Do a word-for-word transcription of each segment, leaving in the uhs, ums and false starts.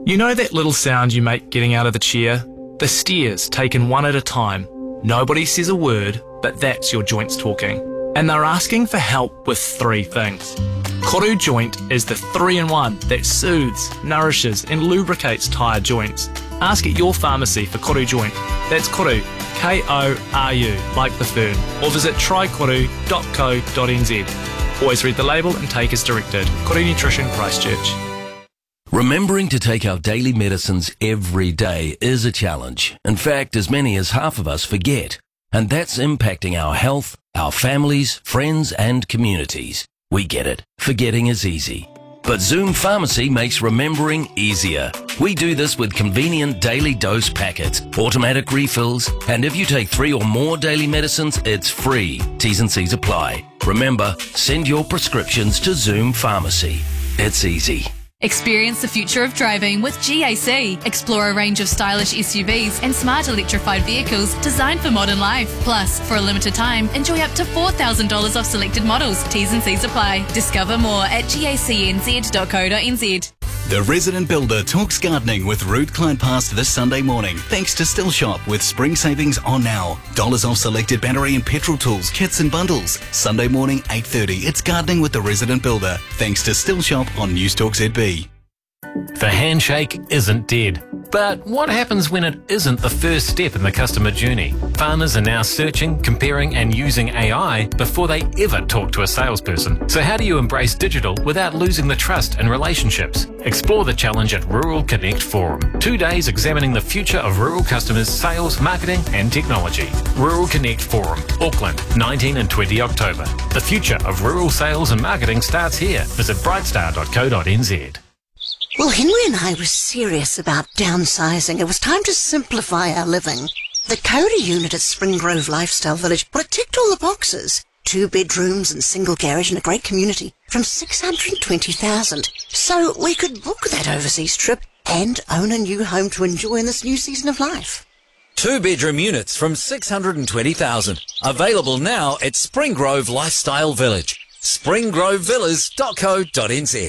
You know that little sound you make getting out of the chair? The stairs taken one at a time. Nobody says a word, but that's your joints talking. And they're asking for help with three things. Koru Joint is the three-in-one that soothes, nourishes and lubricates tired joints. Ask at your pharmacy for Koru Joint. That's Koru, K O R U, like the fern. Or visit try koru dot co dot n z. Always read the label and take as directed. Koru Nutrition, Christchurch. Remembering to take our daily medicines every day is a challenge. In fact, as many as half of us forget. And that's impacting our health, our families, friends and communities. We get it. Forgetting is easy. But Zoom Pharmacy makes remembering easier. We do this with convenient daily dose packets, automatic refills, and if you take three or more daily medicines, it's free. T's and C's apply. Remember, send your prescriptions to Zoom Pharmacy. It's easy. Experience the future of driving with G A C. Explore a range of stylish S U Vs and smart electrified vehicles designed for modern life. Plus, for a limited time, enjoy up to four thousand dollars off selected models. T's and C's apply. Discover more at gacnz dot co dot n z. The Resident Builder talks gardening with Ruth Clyde Past this Sunday morning, thanks to Still Shop with spring savings on now. Dollars off selected battery and petrol tools, kits and bundles. Sunday morning, eight thirty. It's gardening with the Resident Builder, thanks to Still Shop on Newstalk Z B. The handshake isn't dead. But what happens when it isn't the first step in the customer journey? Farmers are now searching, comparing and using A I before they ever talk to a salesperson. So how do you embrace digital without losing the trust and relationships? Explore the challenge at Rural Connect Forum. Two days examining the future of rural customers, sales, marketing and technology. Rural Connect Forum, Auckland, nineteen and twenty October. The future of rural sales and marketing starts here. Visit brightstar dot co dot n z. Well, Henry and I were serious about downsizing. It was time to simplify our living. The Coda unit at Spring Grove Lifestyle Village, well, it ticked all the boxes. Two bedrooms and single garage in a great community from six hundred twenty thousand dollars. So we could book that overseas trip and own a new home to enjoy in this new season of life. Two bedroom units from six hundred twenty thousand dollars. Available now at Spring Grove Lifestyle Village. spring grove villas dot co dot n z.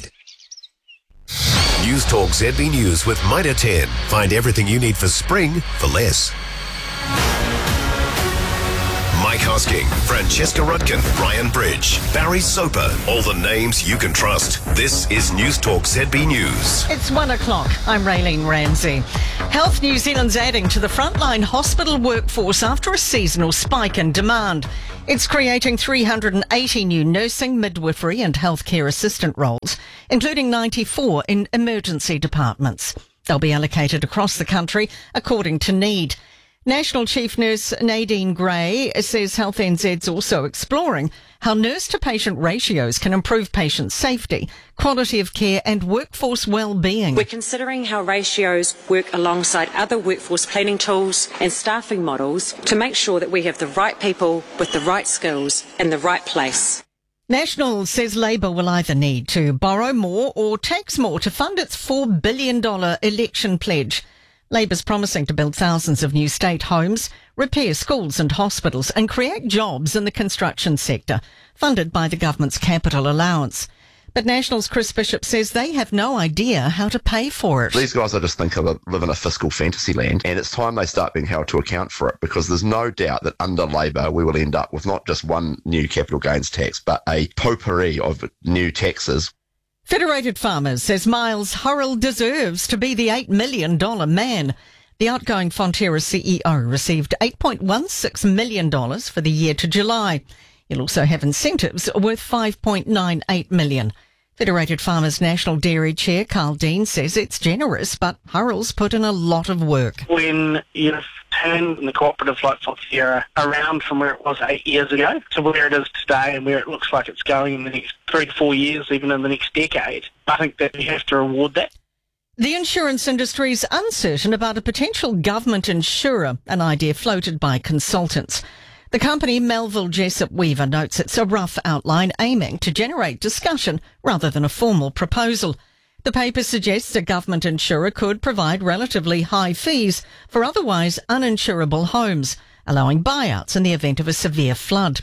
News Talk Z B News with Mitre ten. Find everything you need for spring for less. Mike Hosking, Francesca Rudkin, Ryan Bridge, Barry Soper. All the names you can trust. This is News Talk Z B News. It's one o'clock. I'm Raylene Ramsey. Health New Zealand's adding to the frontline hospital workforce after a seasonal spike in demand. It's creating three hundred eighty new nursing, midwifery and healthcare assistant roles, including ninety-four in emergency departments. They'll be allocated across the country according to need. National Chief Nurse Nadine Gray says Health N Z's also exploring how nurse-to-patient ratios can improve patient safety, quality of care and workforce well-being. We're considering how ratios work alongside other workforce planning tools and staffing models to make sure that we have the right people with the right skills in the right place. National says Labour will either need to borrow more or tax more to fund its four billion dollars election pledge. Labour's promising to build thousands of new state homes, repair schools and hospitals and create jobs in the construction sector, funded by the government's capital allowance. But National's Chris Bishop says they have no idea how to pay for it. These guys, I just think, of live in a fiscal fantasy land, and it's time they start being held to account for it, because there's no doubt that under Labour we will end up with not just one new capital gains tax, but a potpourri of new taxes. Federated Farmers says Miles Hurrell deserves to be the eight million dollars man. The outgoing Fonterra C E O received eight point one six million dollars for the year to July. He'll also have incentives worth five point nine eight million dollars. Federated Farmers National Dairy Chair Carl Dean says it's generous, but Hurrell's put in a lot of work. When you turn the cooperative like Fonterra around from where it was eight years ago to where it is today and where it looks like it's going in the next three to four years, even in the next decade, I think that we have to reward that. The insurance industry is uncertain about a potential government insurer, an idea floated by consultants. The company Melville Jessup Weaver notes it's a rough outline aiming to generate discussion rather than a formal proposal. The paper suggests a government insurer could provide relatively high fees for otherwise uninsurable homes, allowing buyouts in the event of a severe flood.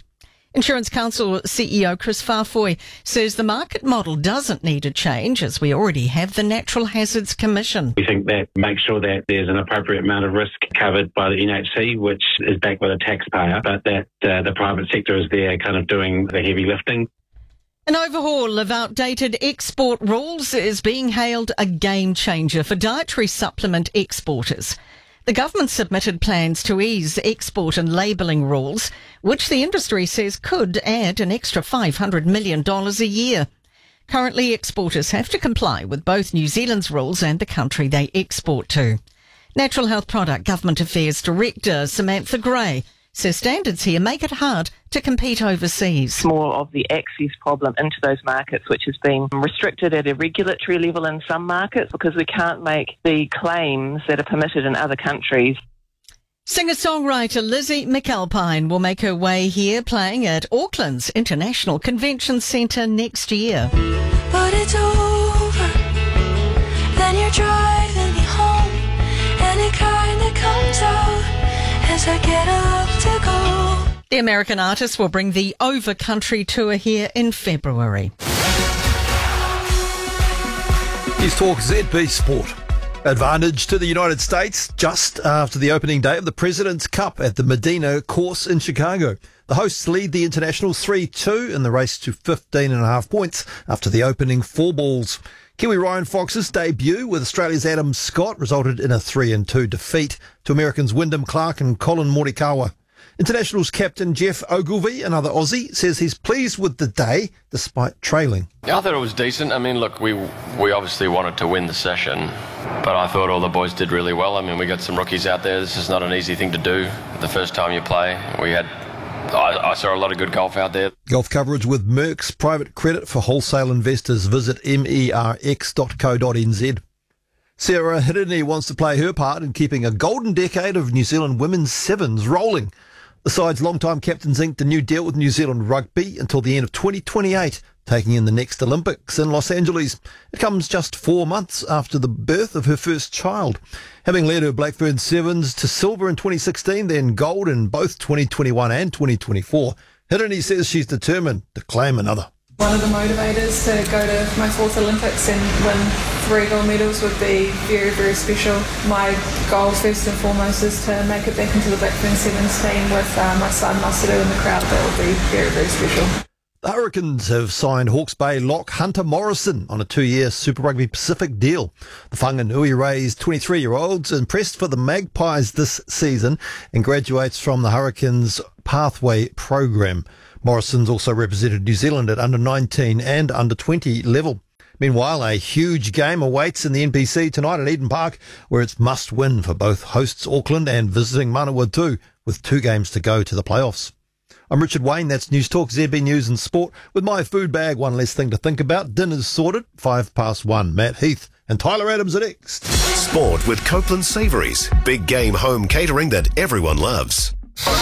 Insurance Council C E O Chris Farfoy says the market model doesn't need a change as we already have the Natural Hazards Commission. We think that makes sure that there's an appropriate amount of risk covered by the N H C, which is backed by the taxpayer, but that uh, the private sector is there kind of doing the heavy lifting. An overhaul of outdated export rules is being hailed a game changer for dietary supplement exporters. The government submitted plans to ease export and labelling rules, which the industry says could add an extra five hundred million dollars a year. Currently, exporters have to comply with both New Zealand's rules and the country they export to. Natural Health Product Government Affairs Director Samantha Gray says standards here make it hard to compete overseas. It's more of the access problem into those markets, which has been restricted at a regulatory level in some markets because we can't make the claims that are permitted in other countries. Singer-songwriter Lizzie McAlpine will make her way here playing at Auckland's International Convention Centre next year. But it's over, then you're driving me home, and it kinda comes out as I get up to go. The American artist will bring the Over Country tour here in February. News Talk Z B Sport. Advantage to the United States just after the opening day of the President's Cup at the Medina course in Chicago. The hosts lead the Internationals three two in the race to fifteen and a half points after the opening four balls. Kiwi Ryan Fox's debut with Australia's Adam Scott resulted in a three and two defeat to Americans Wyndham Clark and Colin Morikawa. Internationals captain Jeff Ogilvy, another Aussie, says he's pleased with the day despite trailing. Yeah, I thought it was decent. I mean, look, we we obviously wanted to win the session, but I thought all the boys did really well. I mean, we got some rookies out there. This is not an easy thing to do the first time you play. We had, I, I saw a lot of good golf out there. Golf coverage with Merck's private credit for wholesale investors. Visit merx dot co dot n z. Sarah Hirini wants to play her part in keeping a golden decade of New Zealand women's sevens rolling. The side's long-time captains inked a new deal with New Zealand Rugby until the end of twenty twenty-eight, taking in the next Olympics in Los Angeles. It comes just four months after the birth of her first child. Having led her Blackburn Sevens to silver in twenty sixteen, then gold in both twenty twenty-one and twenty twenty-four, Hirini says she's determined to claim another. One of the motivators to go to my fourth Olympics and win three gold medals would be very, very special. My goal, first and foremost, is to make it back into the Blackburn Sevens team with uh, my son Masaru in the crowd. That would be very, very special. The Hurricanes have signed Hawke's Bay lock Hunter Morrison on a two-year Super Rugby Pacific deal. The Whanganui raised twenty-three-year-olds impressed for the Magpies this season and graduates from the Hurricanes Pathway program. Morrison's also represented New Zealand at under nineteen and under twenty level. Meanwhile, a huge game awaits in the N P C tonight at Eden Park, where it's must-win for both hosts Auckland and visiting Manawatu, with two games to go to the playoffs. I'm Richard Wayne, that's News Talk, Z B News and Sport. With my food bag, one less thing to think about. Dinner's sorted, five past one. Matt Heath and Tyler Adams are next. Sport with Copeland Savouries. Big game home catering that everyone loves.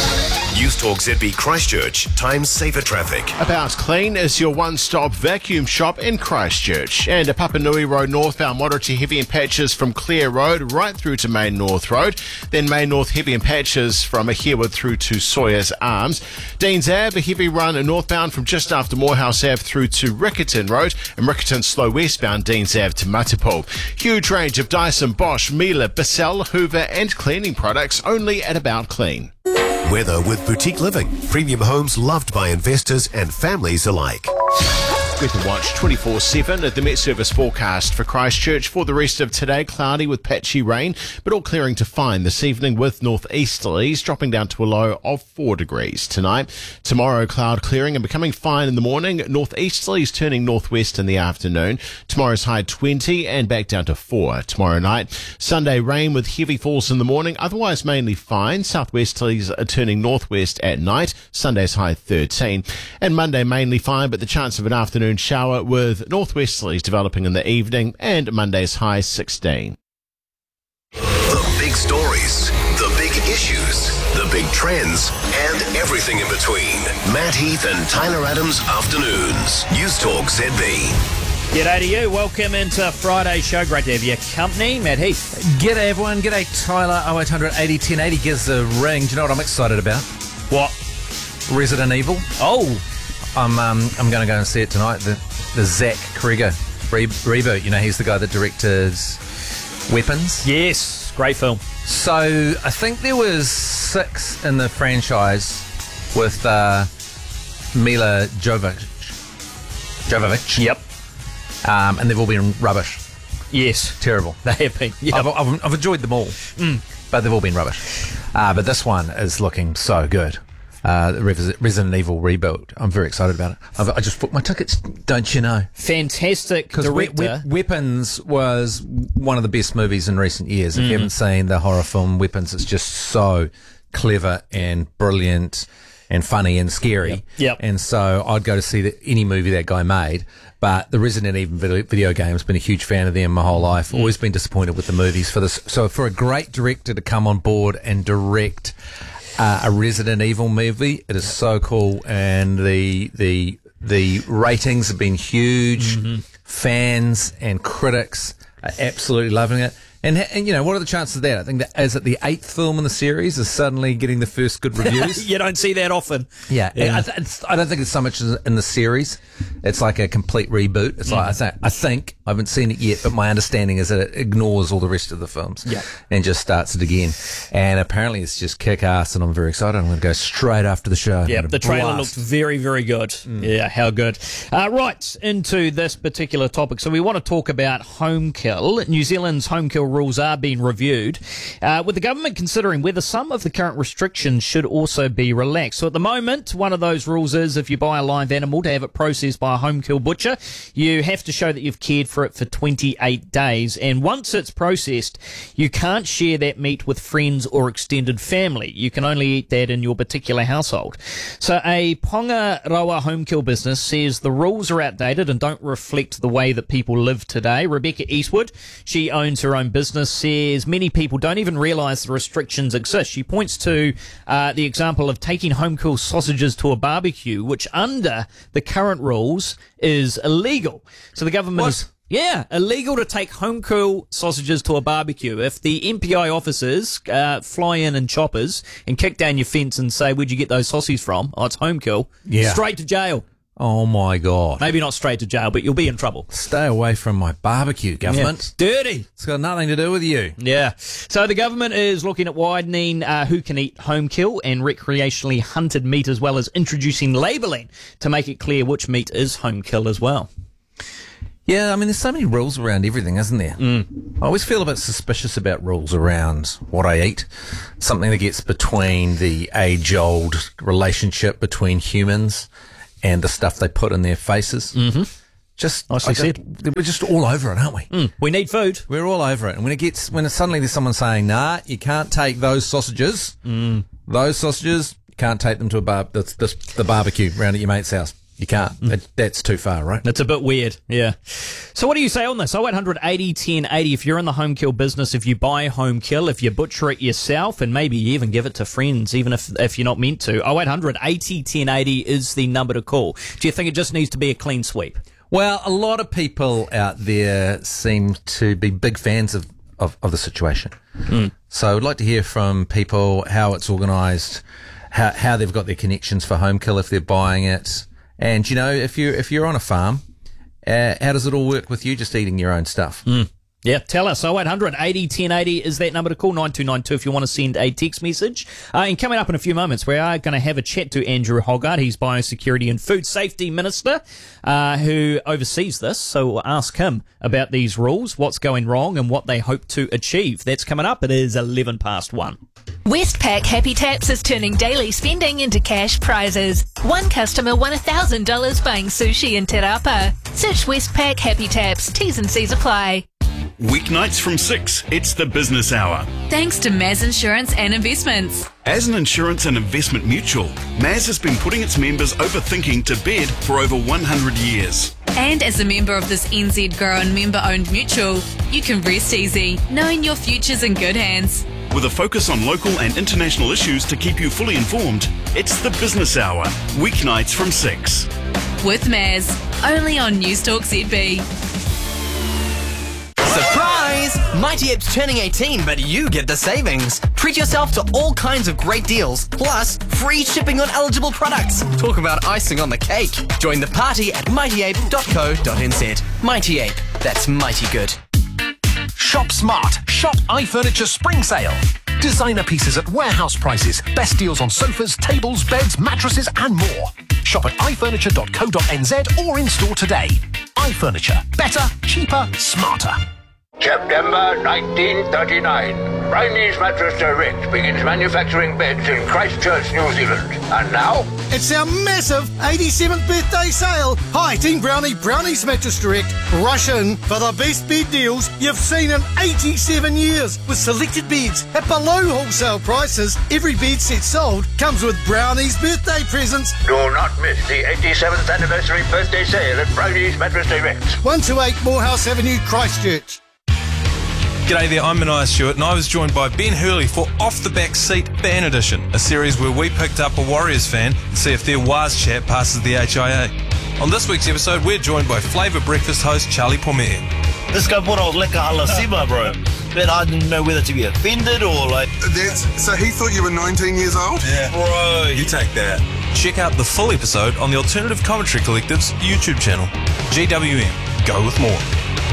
News Talk Z B Christchurch. Time saver traffic. About Clean is your one-stop vacuum shop in Christchurch. And a Papanui Road northbound moderate to heavy in patches from Clare Road right through to Main North Road. Then Main North heavy in patches from Herwood through to Sawyer's Arms. Deans Ave, a heavy run northbound from just after Morehouse Ave through to Riccarton Road. And Riccarton slow westbound Deans Ave to Matapo. Huge range of Dyson, Bosch, Miele, Bissell, Hoover and cleaning products only at About Clean. Weather with Boutique Living. Premium homes loved by investors and families alike. Weather Watch twenty-four seven at the Met Service forecast for Christchurch for the rest of today. Cloudy with patchy rain, but all clearing to fine this evening with northeasterlies dropping down to a low of four degrees tonight. Tomorrow, cloud clearing and becoming fine in the morning. Northeasterlies turning northwest in the afternoon. Tomorrow's high twenty and back down to four tomorrow night. Sunday, rain with heavy falls in the morning, otherwise mainly fine. Southwesterlies are turning northwest at night. Sunday's high thirteen. And Monday, mainly fine, but the chance of an afternoon shower with northwesterlies developing in the evening and Monday's high sixteen. The big stories, the big issues, the big trends, and everything in between. Matt Heath and Tyler Adams Afternoons. News Talk Z B. G'day to you. Welcome into Friday's show. Great to have your company. Matt Heath. G'day everyone. G'day Tyler. oh eight hundred eighty ten eighty. Gives a ring. Do you know what I'm excited about? What? Resident Evil. Oh, I'm um, I'm going to go and see it tonight. The the Zach Krieger re- reboot. You know, he's the guy that directed Weapons. Yes, great film. So I think there was six in the franchise with uh, Mila Jovovich. Jovovich. Yep. Um, and they've all been rubbish. Yes, terrible. They have been. Yep. I've, I've, I've enjoyed them all, mm. but they've all been rubbish. Uh, but this one is looking so good. Uh, the Res- Resident Evil reboot. I'm very excited about it. I've, I just booked my tickets. Don't you know? Fantastic director. We- we- Weapons was one of the best movies in recent years. If Mm. you haven't seen the horror film Weapons, it's just so clever and brilliant and funny and scary. Yep. Yep. And so I'd go to see the, any movie that guy made. But the Resident Evil video, video game's been a huge fan of them my whole life. Mm. Always been disappointed with the movies for this. So for a great director to come on board and direct uh, a Resident Evil movie, it is so cool. And the the the ratings have been huge. Mm-hmm. Fans and critics are absolutely loving it. And, and, you know, what are the chances of that? I think that is it the eighth film in the series is suddenly getting the first good reviews. You don't see that often. Yeah. Yeah. I, th- it's, I don't think it's so much in the series. It's like a complete reboot. It's like, I, th- I think, I haven't seen it yet, but my understanding is that it ignores all the rest of the films. Yeah. And just starts it again. And apparently it's just kick-ass, and I'm very excited. I'm going to go straight after the show. Yeah, I'm the gonna trailer blast. looked very, very good. Yeah, how good. Uh, right, into this particular topic. So we want to talk about home kill. New Zealand's home kill rules are being reviewed, uh, with the government considering whether some of the current restrictions should also be relaxed. So at the moment, one of those rules is if you buy a live animal to have it processed by a home kill butcher, you have to show that you've cared for it for twenty-eight days. And once it's processed, you can't share that meat with friends or extended family. You can only eat that in your particular household. So a Pongaroa home kill business says the rules are outdated and don't reflect the way that people live today. Rebecca Eastwood, she owns her own business, says many people don't even realise the restrictions exist. She points to uh, the example of taking home kill sausages to a barbecue, which under the current rules is illegal. So the government What? is... Yeah, illegal to take home kill sausages to a barbecue. If the M P I officers uh, fly in in choppers and kick down your fence and say, where'd you get those sausages from? Oh, it's home kill. Yeah. Straight to jail. Oh, my God. Maybe not straight to jail, but you'll be in trouble. Stay away from my barbecue, government. Yeah. Dirty. It's got nothing to do with you. Yeah. So the government is looking at widening uh, who can eat home kill and recreationally hunted meat, as well as introducing labelling to make it clear which meat is home kill as well. Yeah, I mean, there's so many rules around everything, isn't there? Mm. I always feel a bit suspicious about rules around what I eat. Something that gets between the age-old relationship between humans and the stuff they put in their faces. Mm-hmm. Just, Nicely I just- said. We're just all over it, aren't we? Mm. We need food. We're all over it. And when it gets, when suddenly there's someone saying, nah, you can't take those sausages, mm. those sausages, you can't take them to a bar, the, the, the barbecue round at your mate's house. You can't. Mm. That, that's too far, right? It's a bit weird, yeah. So what do you say on this? oh eight hundred eighty ten eighty. If you're in the home kill business, if you buy home kill, if you butcher it yourself, and maybe you even give it to friends, even if if you're not meant to. oh eight hundred eighty ten eighty is the number to call. Do you think it just needs to be a clean sweep? Well, a lot of people out there seem to be big fans of, of, of the situation. Mm. So I'd like to hear from people how it's organised, how, how they've got their connections for home kill if they're buying it. And, you know, if you're, if you're on a farm, uh, how does it all work with you just eating your own stuff? Mm. Yeah, tell us. oh eight hundred eighty ten eighty is that number to call, nine two nine two if you want to send a text message. Uh, and coming up in a few moments, we are going to have a chat to Andrew Hoggart. He's Biosecurity and Food Safety Minister, uh, who oversees this. So we'll ask him about these rules, what's going wrong, and what they hope to achieve. That's coming up. It is eleven past one. Westpac Happy Taps is turning daily spending into cash prizes. One customer won one thousand dollars buying sushi in Te Rapa. Search Westpac Happy Taps. T's and C's apply. Weeknights from six, it's the Business Hour. Thanks to Maz Insurance and Investments. As an insurance and investment mutual, Maz has been putting its members overthinking to bed for over one hundred years. And as a member of this N Z grown member-owned mutual, you can rest easy, knowing your future's in good hands. With a focus on local and international issues to keep you fully informed, it's the Business Hour, weeknights from six. With Maz, only on News Talk Z B. Surprise! Mighty Ape's turning eighteen, but you get the savings. Treat yourself to all kinds of great deals, plus free shipping on eligible products. Talk about icing on the cake. Join the party at mighty ape dot co dot n z. Mighty Ape, that's mighty good. Shop smart. Shop iFurniture Spring Sale. Designer pieces at warehouse prices. Best deals on sofas, tables, beds, mattresses and more. Shop at i furniture dot co dot n z or in store today. iFurniture. Better, cheaper, smarter. September nineteen thirty-nine. Brownie's Mattress Direct begins manufacturing beds in Christchurch, New Zealand. And now? It's our massive eighty-seventh birthday sale. Hi, Team Brownie, Brownie's Mattress Direct. Rush in for the best bed deals you've seen in eighty-seven years with selected beds at below wholesale prices. Every bed set sold comes with Brownie's birthday presents. Do not miss the eighty-seventh anniversary birthday sale at Brownie's Mattress Direct. one two eight Morehouse Avenue, Christchurch. G'day there, I'm Mania Stewart and I was joined by Ben Hurley for Off the Back Seat Ban Edition, a series where we picked up a Warriors fan and see if their Waz chat passes the H I A. On this week's episode, we're joined by Flavour Breakfast host Charlie Pomea. This guy brought out Leka Alasima, bro. But I didn't know whether to be offended or like... That's, so he thought you were nineteen years old? Yeah. Bro, you take that. Check out the full episode on the Alternative Commentary Collective's YouTube channel. G W M. Go with more.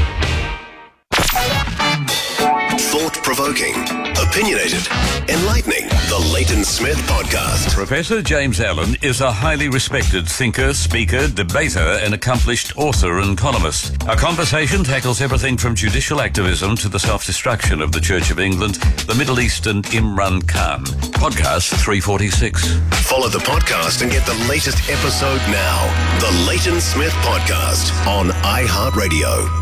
Thought-provoking, opinionated, enlightening. The Leighton Smith Podcast. Professor James Allen is a highly respected thinker, speaker, debater, and accomplished author and columnist. Our conversation tackles everything from judicial activism to the self-destruction of the Church of England, the Middle East, and Imran Khan. Podcast three forty-six. Follow the podcast and get the latest episode now. The Leighton Smith Podcast on iHeartRadio.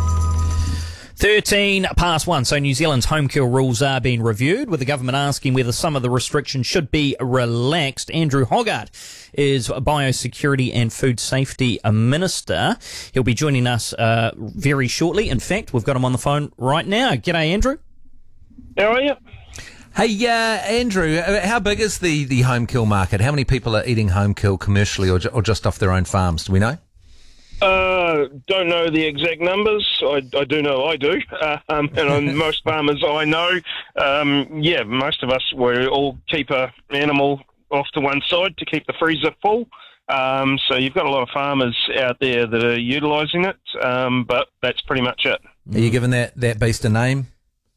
thirteen past one, so New Zealand's home kill rules are being reviewed, with the government asking whether some of the restrictions should be relaxed. Andrew Hoggart is Biosecurity and Food Safety Minister. He'll be joining us uh, very shortly. In fact, we've got him on the phone right now. G'day, Andrew. How are you? Hey, uh, Andrew, how big is the, the home kill market? How many people are eating home kill commercially or, ju- or just off their own farms? Do we know? Uh, don't know the exact numbers. I, I do know I do. Uh, um, and on most farmers I know, um, yeah, most of us, we all keep a animal off to one side to keep the freezer full. Um, so you've got a lot of farmers out there that are utilising it, um, but that's pretty much it. Are you giving that, that beast a name?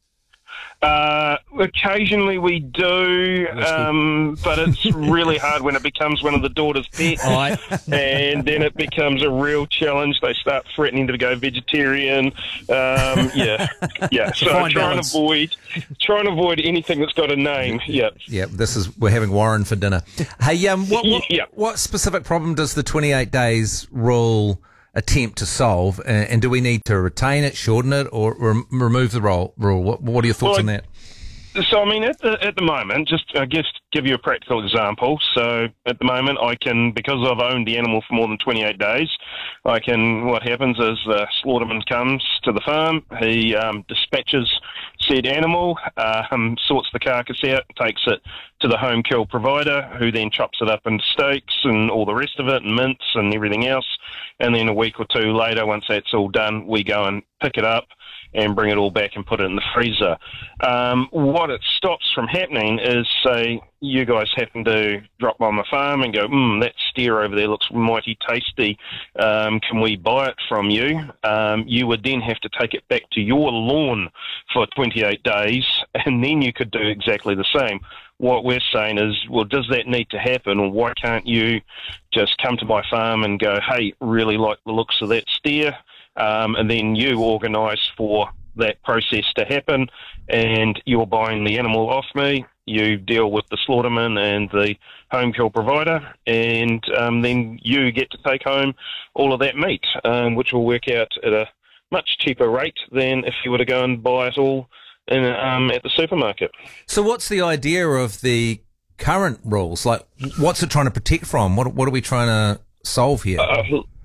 Uh, occasionally we do, um, but it's really hard when it becomes one of the daughter's pets, right. And then it becomes a real challenge. They start threatening to go vegetarian. Um, yeah, yeah. So try and avoid, try and avoid anything that's got a name. Yeah, yeah. This is we're having Warren for dinner. Hey, um, what what, yeah. what specific problem does the twenty-eight days rule attempt to solve, and, and do we need to retain it, shorten it, or rem- remove the rule? Rule. What, what are your thoughts well, on that? So, I mean, at the at the moment, just I guess give you a practical example. So, at the moment, I can, because I've owned the animal for more than twenty-eight days, I can. What happens is the slaughterman comes to the farm, he um, dispatches said animal, um, sorts the carcass out, takes it to the home kill provider, who then chops it up into steaks and all the rest of it, and mince and everything else. And then a week or two later, once that's all done, we go and pick it up and bring it all back and put it in the freezer. Um, what it stops from happening is, say, you guys happen to drop by my farm and go, hmm, that steer over there looks mighty tasty. Um, can we buy it from you? Um, you would then have to take it back to your lawn for twenty-eight days, and then you could do exactly the same. What we're saying is, well, does that need to happen, or why can't you just come to my farm and go, hey, really like the looks of that steer, um, and then you organise for that process to happen, and you're buying the animal off me, you deal with the slaughterman and the home kill provider, and um, then you get to take home all of that meat, um, which will work out at a much cheaper rate than if you were to go and buy it all in, um, at the supermarket. So what's the idea of the current rules? Like, what's it trying to protect from? What what are we trying to solve here? Uh,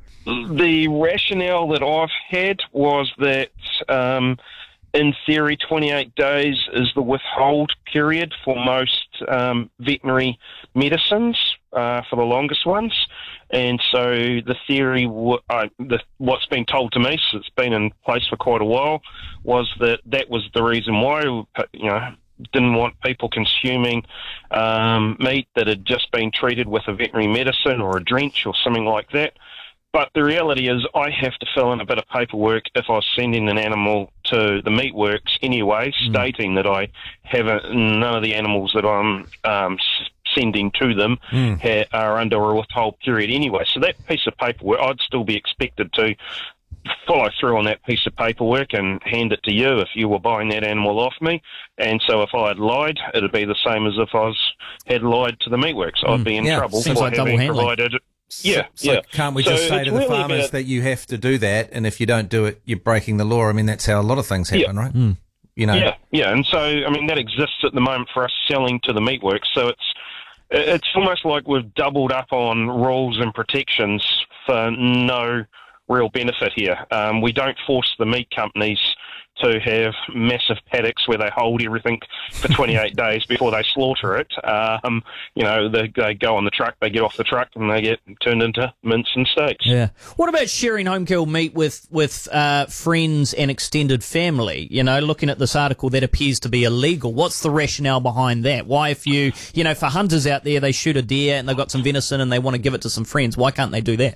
the rationale that I've had was that, um, in theory, twenty-eight days is the withhold period for most um, veterinary medicines, uh, for the longest ones. And so the theory, w- uh, the, what's been told to me, so it's been in place for quite a while, was that that was the reason why, you know, didn't want people consuming um, meat that had just been treated with a veterinary medicine or a drench or something like that. But the reality is I have to fill in a bit of paperwork if I was sending an animal to the meatworks anyway, mm. stating that I haven't, none of the animals that I'm um, sending to them mm. ha- are under a withhold period anyway. So that piece of paperwork, I'd still be expected to follow through on that piece of paperwork and hand it to you if you were buying that animal off me. And so if I had lied, it'd be the same as if I was, had lied to the meatworks. I'd be in yeah, trouble seems for like having double-handling. provided... Yeah, so yeah. Can't we So just say it's to the really farmers about- that you have to do that, and if you don't do it, you're breaking the law? I mean, that's how a lot of things happen, Yeah. right? You know. Yeah, yeah, and so I mean that exists at the moment for us selling to the meatworks. So it's it's almost like we've doubled up on rules and protections for no real benefit here. Um, we don't force the meat companies to have massive paddocks where they hold everything for twenty-eight days before they slaughter it. Um, you know, they, they go on the truck, they get off the truck, and they get turned into mince and steaks. Yeah. What about sharing home kill meat with with uh, friends and extended family? You know, looking at this article, that appears to be illegal. What's the rationale behind that? Why, if you, you know, for hunters out there, they shoot a deer and they've got some venison and they want to give it to some friends, why can't they do that?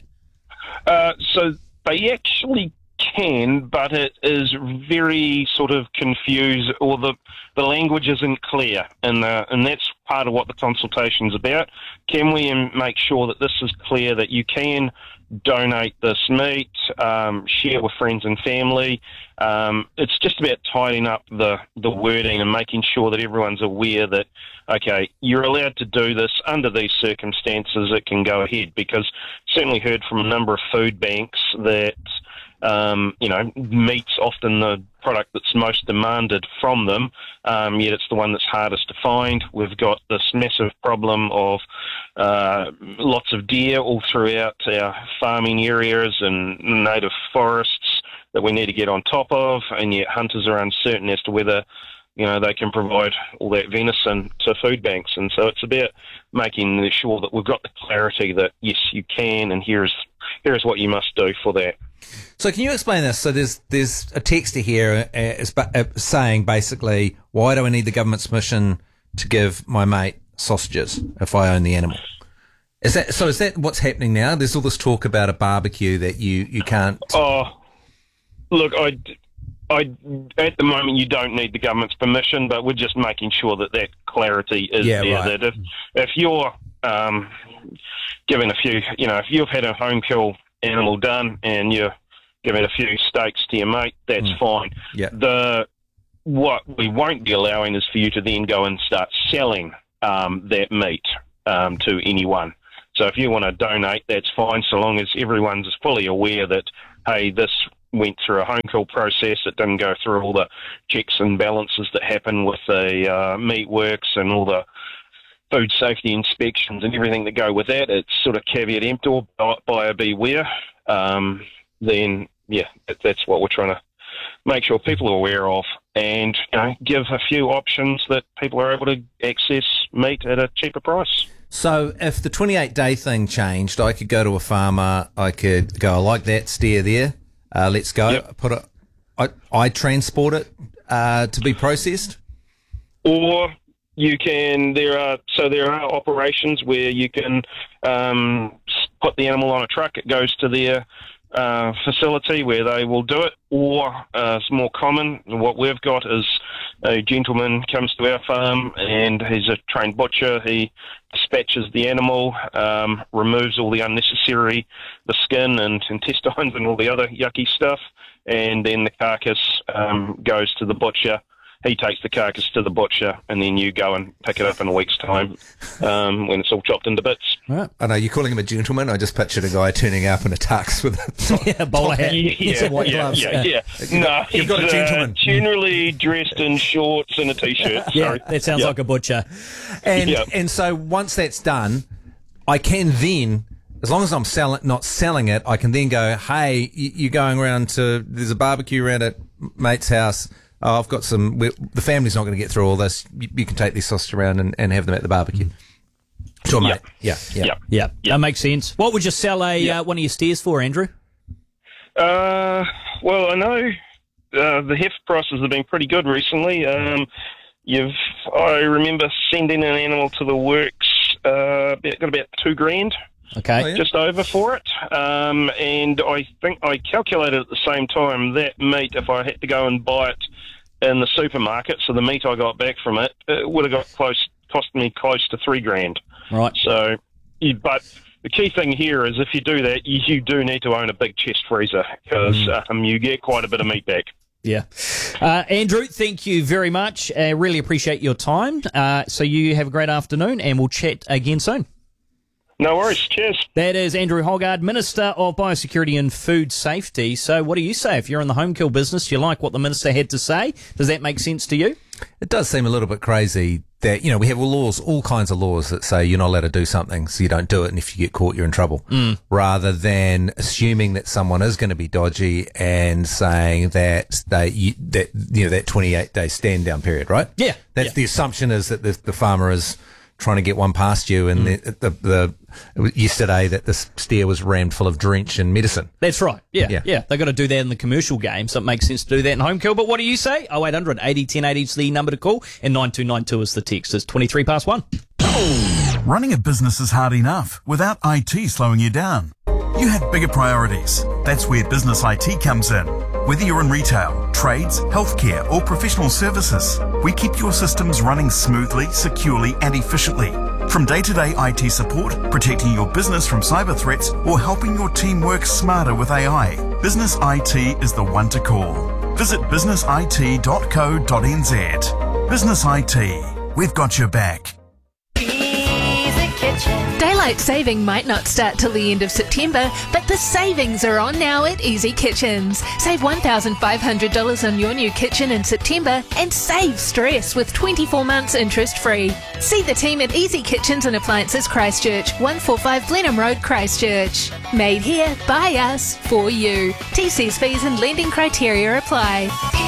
Uh, so they actually can, but it is very sort of confused, or the the language isn't clear, and uh, and that's part of what the consultation's about. Can we um, make sure that this is clear, that you can donate this meat, um, share with friends and family? Um, it's just about tidying up the, the wording and making sure that everyone's aware that, okay, you're allowed to do this under these circumstances, it can go ahead, because certainly heard from a number of food banks that Um, you know, meat's often the product that's most demanded from them, um, yet it's the one that's hardest to find. We've got this massive problem of uh, lots of deer all throughout our farming areas and native forests that we need to get on top of, and yet hunters are uncertain as to whether, you know, they can provide all that venison to food banks. And so it's about making sure that we've got the clarity that, yes, you can, and here's here's what you must do for that. So can you explain this? So there's there's a texter here uh, is ba- uh, saying basically, why do I need the government's permission to give my mate sausages if I own the animal? Is that so? Is that what's happening now? There's all this talk about a barbecue that you, you can't. Oh, look, I, I at the moment you don't need the government's permission, but we're just making sure that that clarity is Yeah, there. right. That if if you're um, giving a few, you know, if you've had a home kill animal done and you're giving a few steaks to your mate, that's Mm. fine. Yeah. The what we won't be allowing is for you to then go and start selling um, that meat um, to anyone. So if you want to donate, that's fine, so long as everyone's fully aware that, hey, this went through a home kill process, it didn't go through all the checks and balances that happen with the uh, meat works and all the food safety inspections and everything that go with that. It's sort of caveat emptor, buyer beware. Um, then, yeah, that, that's what we're trying to make sure people are aware of, and, you know, give a few options that people are able to access meat at a cheaper price. So if the twenty-eight day thing changed, I could go to a farmer, I could go, I like that steer there, uh, let's go, Yep. put it, I, I transport it uh, to be processed? Or you can, there are, so there are operations where you can um, s- put the animal on a truck, it goes to their uh, facility where they will do it, or uh, it's more common, what we've got is a gentleman comes to our farm and he's a trained butcher, he dispatches the animal, um, removes all the unnecessary, the skin and intestines and all the other yucky stuff, and then the carcass um, goes to the butcher. He takes the carcass to the butcher, and then you go and pick it up in a week's time um, when it's all chopped into bits. Right. I know, you're calling him a gentleman. I just pictured a guy turning up in a tux with a yeah, bowler hat, Yeah, some white yeah, gloves. yeah, yeah. No, You've got a he's, gentleman. Uh, generally dressed in shorts and a t-shirt. Yeah, Sorry. that sounds Yeah. like a butcher. And Yeah. and so once that's done, I can then, as long as I'm selling, not selling it, I can then go, hey, you- you're going around to, there's a barbecue around at mate's house. Oh, I've got some, we the family's not going to get through all this. You, you can take these sausage around and, and have them at the barbecue. To a mate. Yeah, yeah. Yep. Yeah, that makes sense. What would you sell a Yep. uh, one of your steers for, Andrew? Uh, well, I know uh, the heft prices have been pretty good recently. Um, you've, I remember sending an animal to the works, uh, about- got about two grand. Okay. Oh, yeah. Just over for it. Um, and I think I calculated at the same time that meat, if I had to go and buy it in the supermarket, so the meat I got back from it, it would have got close, cost me close to three grand. Right. So, you, but the key thing here is if you do that, you, you do need to own a big chest freezer because Mm. um, you get quite a bit of meat back. Yeah. Uh, Andrew, thank you very much. I uh, really appreciate your time. Uh, so you have a great afternoon and we'll chat again soon. No worries. Cheers. That is Andrew Hoggard, Minister of Biosecurity and Food Safety. So what do you say? If you're in the home kill business, do you like what the Minister had to say? Does that make sense to you? It does seem a little bit crazy that, you know, we have laws, all kinds of laws that say you're not allowed to do something, so you don't do it, and if you get caught, you're in trouble. Mm. Rather than assuming that someone is going to be dodgy and saying that they, you, that, you know, that twenty-eight day stand down period, right? Yeah. That's yeah. the assumption is that the, the farmer is trying to get one past you, and mm. the, the, the, it was yesterday that this steer was rammed full of drench and medicine. That's right. Yeah, Yeah. yeah. They've got to do that in the commercial game, so it makes sense to do that in home kill. But what do you say? oh eight hundred eighty ten eighty is the number to call, and nine two nine two is the text. It's twenty-three past one. Running a business is hard enough without I T slowing you down. You have bigger priorities. That's where Business I T comes in. Whether you're in retail, trades, healthcare, or professional services, we keep your systems running smoothly, securely, and efficiently. From day-to-day I T support, protecting your business from cyber threats, or helping your team work smarter with A I, Business I T is the one to call. Visit business I T dot co dot n z. Business I T, we've got your back. Daylight saving might not start till the end of September, but the savings are on now at Easy Kitchens. Save one thousand five hundred dollars on your new kitchen in September and save stress with twenty-four months interest free. See the team at Easy Kitchens and Appliances Christchurch, one forty-five Blenheim Road, Christchurch. Made here, by us, for you. T Cs fees and lending criteria apply.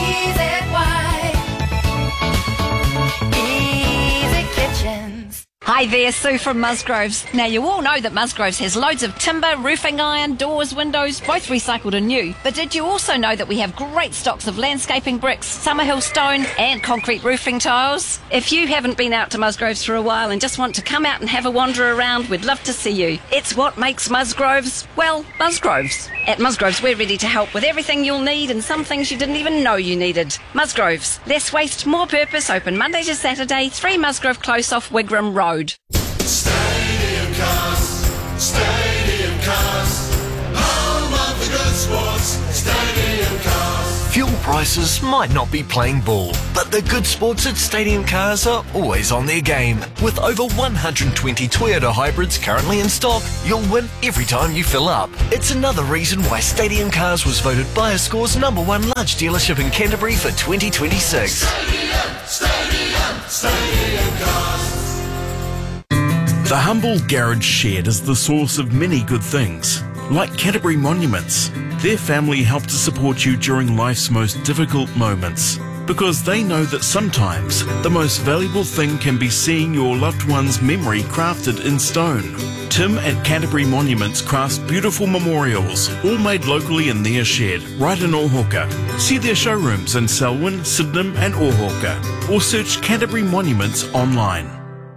Easy Kitchens. Hi there, Sue from Musgroves. Now, you all know that Musgroves has loads of timber, roofing iron, doors, windows, both recycled and new. But did you also know that we have great stocks of landscaping bricks, Summerhill stone and concrete roofing tiles? If you haven't been out to Musgroves for a while and just want to come out and have a wander around, we'd love to see you. It's what makes Musgroves, well, Musgroves. At Musgroves, we're ready to help with everything you'll need and some things you didn't even know you needed. Musgroves, less waste, more purpose, open Monday to Saturday, three Musgrove Close off Wigram Road. Stadium Cars, Stadium Cars, home of the good sports, Stadium Cars. Fuel prices might not be playing ball, but the good sports at Stadium Cars are always on their game. With over one hundred twenty Toyota hybrids currently in stock, you'll win every time you fill up. It's another reason why Stadium Cars was voted BuyerScore's number one large dealership in Canterbury for twenty twenty-six. Stadium, Stadium, Stadium Cars. The humble garage shed is the source of many good things, like Canterbury Monuments. Their family help to support you during life's most difficult moments, because they know that sometimes the most valuable thing can be seeing your loved one's memory crafted in stone. Tim at Canterbury Monuments crafts beautiful memorials, all made locally in their shed, right in Ohauka. See their showrooms in Selwyn, Sydenham and Ohauka, or search Canterbury Monuments online.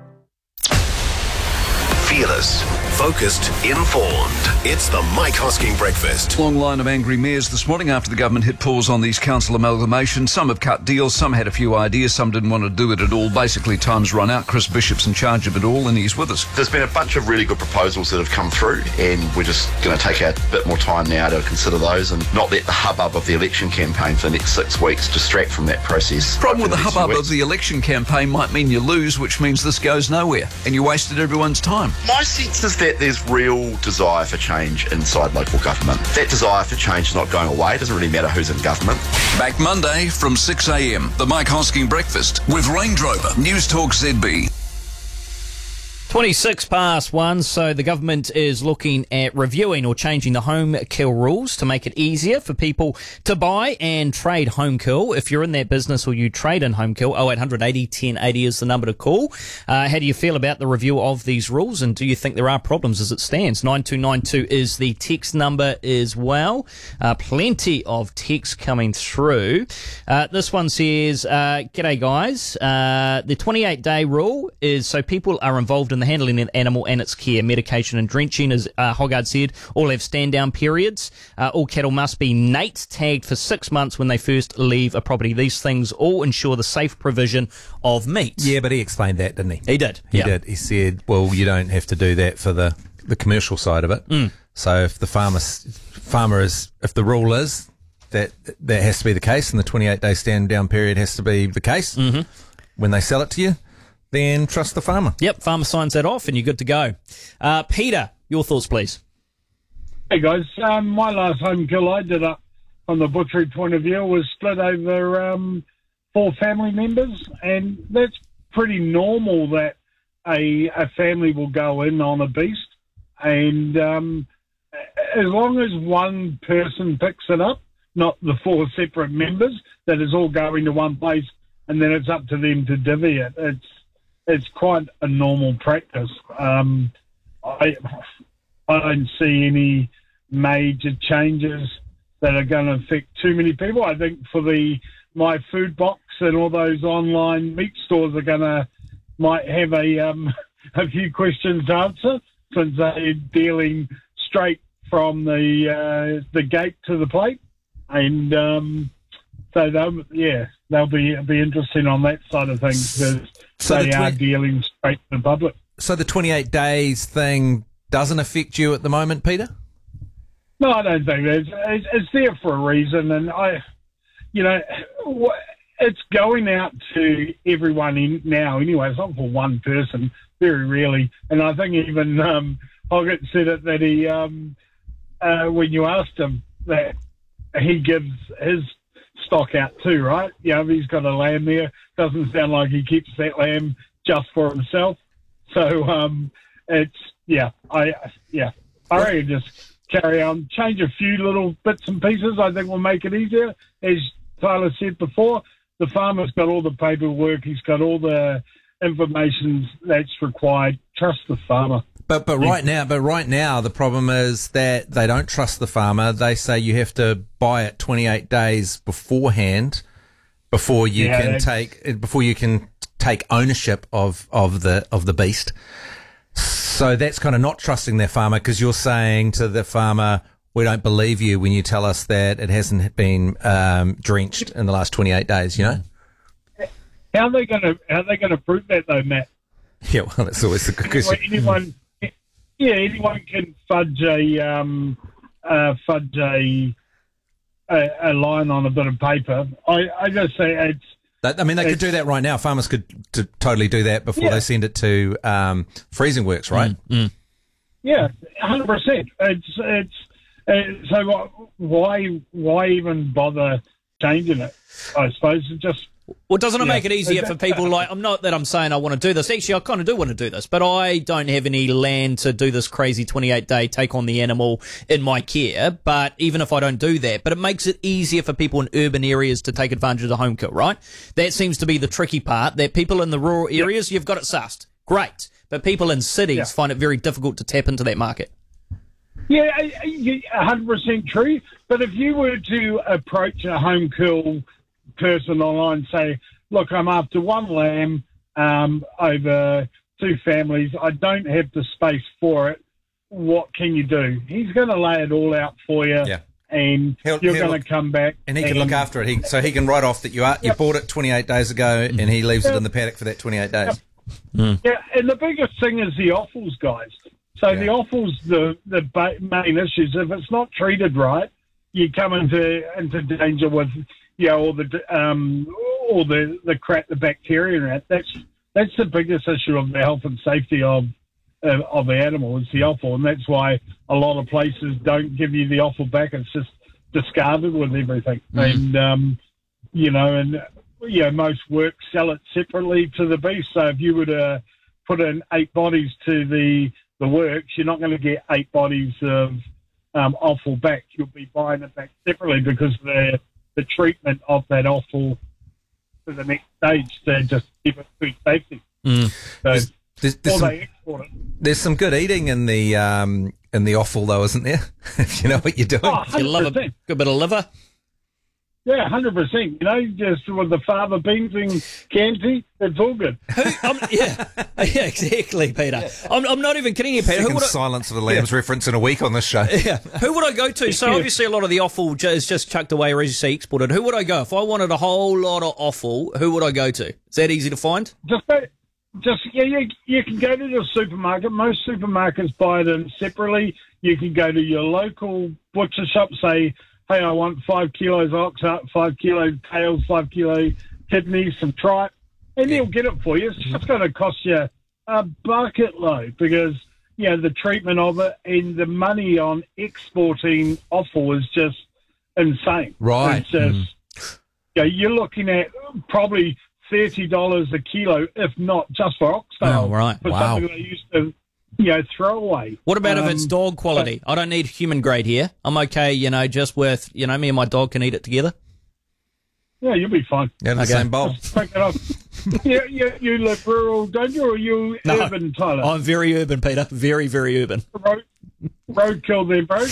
Fearless, focused, informed. It's the Mike Hosking Breakfast. Long line of angry mayors this morning after the government hit pause on these council amalgamations. Some have cut deals, some had a few ideas, some didn't want to do it at all. Basically, time's run out. Chris Bishop's in charge of it all, and he's with us. There's been a bunch of really good proposals that have come through, and we're just going to take a bit more time now to consider those and not let the hubbub of the election campaign for the next six weeks distract from that process. Problem with the hubbub of the election campaign might mean you lose, which means this goes nowhere, and you wasted everyone's time. My sense is that there's real desire for change inside local government. That desire for change is not going away. It doesn't really matter who's in government. Back Monday from six a.m. The Mike Hosking Breakfast with Range Rover, News Talk Z B. twenty-six past one, so the government is looking at reviewing or changing the home kill rules to make it easier for people to buy and trade home kill. If you're in that business or you trade in home kill, oh eight hundred eighty ten eighty is the number to call. Uh, how do you feel about the review of these rules, and do you think there are problems as it stands? nine two nine two is the text number as well. Uh, plenty of text coming through. Uh, this one says, uh, g'day guys. Uh, the twenty-eight day rule is so people are involved in the handling of the animal and its care, medication and drenching, as uh, Hoggard said, all have stand-down periods. Uh, all cattle must be N A T E tagged for six months when they first leave a property. These things all ensure the safe provision of meat. Yeah, but he explained that, didn't he? He did. He yeah. did. He said, well, you don't have to do that for the, the commercial side of it. Mm. So if the farmer, farmer is, if the rule is that that has to be the case and the twenty-eight day stand-down period has to be the case mm-hmm. when they sell it to you, then trust the farmer. Yep, farmer signs that off and you're good to go. Uh, Peter, your thoughts, please. Hey, guys. Um, my last home kill I did up from the butchery point of view was split over um, four family members, and that's pretty normal that a, a family will go in on a beast, and um, as long as one person picks it up, not the four separate members, that is all going to one place, and then it's up to them to divvy it. It's it's quite a normal practice. Um, I I don't see any major changes that are going to affect too many people. I think for the My Food Box and all those online meat stores are going to might have a um, a few questions to answer, since they're dealing straight from the uh, the gate to the plate, and um, so they'll yeah they'll be be interesting on that side of things, because So they the are twen- dealing straight to the public. So the twenty-eight days thing doesn't affect you at the moment, Peter? No, I don't think it's, it's it's there for a reason, and I, you know, it's going out to everyone in now anyway. It's not for one person, very rarely. And I think even um, Hoggett said it that he, um, uh, when you asked him, that he gives his stock out too, right? You know, if he's got a lamb there, doesn't sound like he keeps that lamb just for himself. So um, it's yeah, I yeah, I reckon just carry on, change a few little bits and pieces. I think will make it easier. As Tyler said before, the farmer's got all the paperwork, he's got all the information that's required. Trust the farmer. But but right now, but right now, the problem is that they don't trust the farmer. They say you have to buy it twenty-eight days beforehand before you Yeah, can that's- take before you can take ownership of, of the of the beast. So that's kind of not trusting their farmer, because you're saying to the farmer, we don't believe you when you tell us that it hasn't been um, drenched in the last twenty-eight days. You know? How are they going to how are they going to prove that though, Matt? Yeah, well, that's always the good question. Anyone, yeah, anyone can fudge a um, uh, fudge a, a a line on a bit of paper. I, I just say it's. That, I mean, they could do that right now. Farmers could to totally do that before Yeah. they send it to um, freezing works, right? Yeah, hundred percent. It's it's uh, so wh- why why even bother changing it? I suppose it just. Well, doesn't it Yeah. make it easier for people like, I'm not that I'm saying I want to do this. Actually, I kind of do want to do this, but I don't have any land to do this crazy twenty-eight day take on the animal in my care. But even if I don't do that, but it makes it easier for people in urban areas to take advantage of the home kill, right? That seems to be the tricky part, that people in the rural areas, you've got it sussed. Great. But people in cities Yeah. find it very difficult to tap into that market. Yeah, a hundred percent true. But if you were to approach a home kill person online and say, look, I'm after one lamb um, over two families, I don't have the space for it, what can you do? He's going to lay it all out for you, Yeah. and He'll- you're he'll going look- to come back. And he can look after it. He, so he can write off that you are, you bought it twenty-eight days ago, and he leaves it in the paddock for that twenty-eight days. Yeah, and the biggest thing is the offals, guys. So the offals, the the ba- main issues. If it's not treated right, you come into into danger with, you know, all the um all the the crap, the bacteria and that. That's that's the biggest issue of the health and safety of uh, of the animal is the offal, and that's why a lot of places don't give you the offal back. It's just discarded with everything, Mm. and um, you know, and you know, most work sell it separately to the beast. So if you were to put in eight bodies to the the works, you're not going to get eight bodies of um, offal back. You'll be buying it back separately because the the treatment of that offal to the next stage to just keep it food safety. Mm. So, There's, there's, there's, or some, they export it. there's some good eating in the um, in the offal, though, isn't there? If you know what you're doing. Oh, You love a good bit of liver. Yeah, one hundred percent. You know, just with the fava beans and Canty, it's all good. um, yeah, yeah, exactly, Peter. I'm, I'm not even kidding you, Peter. Who Second would I, Silence of the Lambs reference in a week on this show. yeah, who would I go to? So obviously a lot of the offal ju- is just chucked away or as you say, exported. Who would I go? If I wanted a whole lot of offal, who would I go to? Is that easy to find? Just go, just yeah, you, you can go to the supermarket. Most supermarkets buy them separately. You can go to your local butcher shop, say, hey, I want five kilos ox heart, five kilo tails, five kilo kidneys, some tripe, and he'll get it for you. It's just going to cost you a bucket load because, you know, the treatment of it and the money on exporting offal is just insane. Right. It's just, mm. you know, you're looking at probably thirty dollars a kilo, if not just for oxtail. Oh, right. For Wow. something they used to, you know, throw away. What about Um, if it's dog quality? I don't need human grade here. I'm okay, you know, just with, you know, me and my dog can eat it together. Yeah, you'll be fine. Yeah, the Okay. same bowl. Just pick it up. you, you, you live rural, don't you, or you No. urban, Tyler? I'm very urban, Peter. Very, very urban. Road, roadkill there, bro.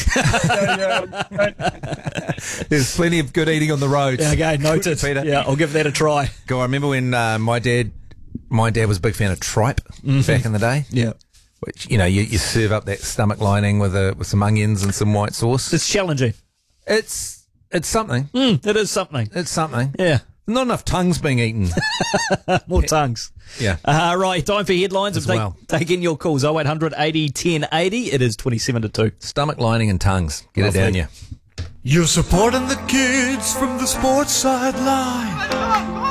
so, um, There's plenty of good eating on the roads. Yeah, okay, noted. Peter. Yeah, I'll give that a try. Go, I remember when uh, my dad, my dad was a big fan of tripe Mhm. back in the day. Yeah. Which, you know, you, you serve up that stomach lining with a, with some onions and some white sauce. It's challenging. It's it's something. Mm, it is something. It's something. Yeah. Not enough tongues being eaten. More tongues. Yeah. Uh, right, time for headlines. As Take, well. take in your calls. oh eight hundred eighty ten eighty. It is twenty-seven to two. Stomach lining and tongues. Get Lovely. it down you. You're supporting the kids from the sports sideline.